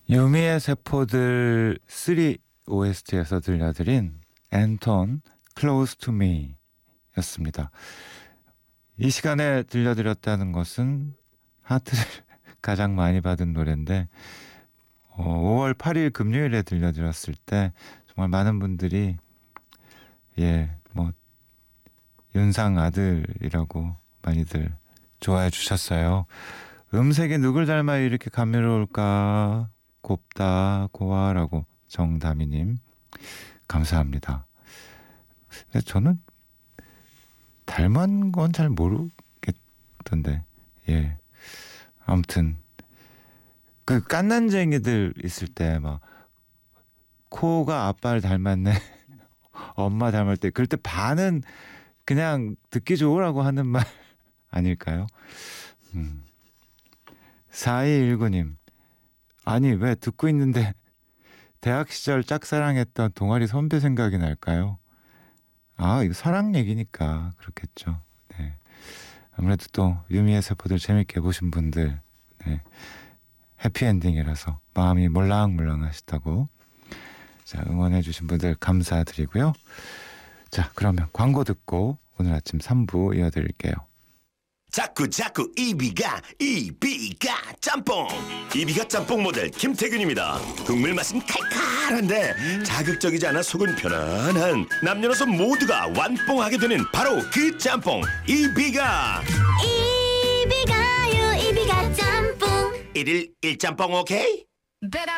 유미의 세포들 3 OST에서 들려드린 앤톤 Close to Me 였습니다. 이 시간에 들려드렸다는 것은 하트를 가장 많이 받은 노래인데 5월 8일 금요일에 들려드렸을 때 정말 많은 분들이 윤상 아들이라고 많이들 좋아해 주셨어요. 음색이 누굴 닮아 이렇게 감미로울까? 곱다 고와라고 정다미님 감사합니다. 근데 저는 닮은 건 잘 모르겠던데 아무튼 그 깐난쟁이들 있을 때 막 코가 아빠를 닮았네 엄마 닮을 때 그럴 때 반은 그냥 듣기 좋으라고 하는 말 아닐까요? 4219님 아니 왜 듣고 있는데 대학 시절 짝사랑했던 동아리 선배 생각이 날까요? 이거 사랑 얘기니까 그렇겠죠. 네. 아무래도 또 유미의 세포들 재밌게 보신 분들 해피엔딩이라서 마음이 몰랑몰랑 하시다고 자 응원해 주신 분들 감사드리고요. 자 그러면 광고 듣고 오늘 아침 3부 이어드릴게요. 자꾸 이비가 짬뽕. 이비가 짬뽕 모델 김태균입니다. 국물 맛은 칼칼한데 자극적이지 않아 속은 편안한 남녀노소 모두가 완뽕하게 되는 바로 그 짬뽕 이비가 짬뽕. 1일 1짬뽕 오케이?